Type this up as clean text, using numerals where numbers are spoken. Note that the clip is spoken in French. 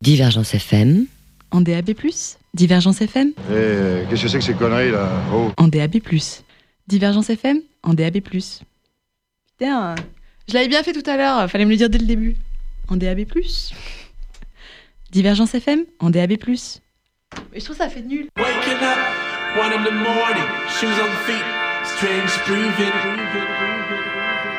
Divergence FM. En DAB+, Divergence FM. Qu'est-ce que c'est que ces conneries là? Oh. En DAB+, Divergence FM. En DAB+. Putain, je l'avais bien fait tout à l'heure, fallait me le dire dès le début. En DAB+. Divergence FM. En DAB+. Mais je trouve ça fait nul. Waking up, 1 in the morning, shoes on feet, strange breathing.